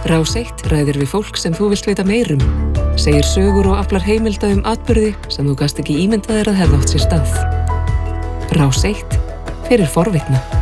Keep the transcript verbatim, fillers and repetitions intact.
Rás eitt ræðir við fólk sem þú vilt vita meir um, segir sögur og aflar heimilda um atburði sem þú gast ekki ímyndað þér að hefði átt sér stað. Rás eitt fyrir forvitna.